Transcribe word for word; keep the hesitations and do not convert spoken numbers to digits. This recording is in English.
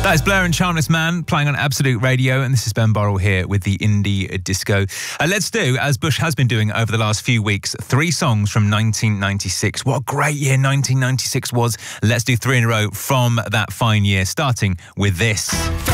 That is Blur and Charmless Man playing on Absolute Radio, and this is Ben Burrell here with the Indie Disco. Uh, let's do, as Bush has been doing over the last few weeks, three songs from nineteen ninety-six. What a great year nineteen ninety-six was. Let's do three in a row from that fine year, starting with this.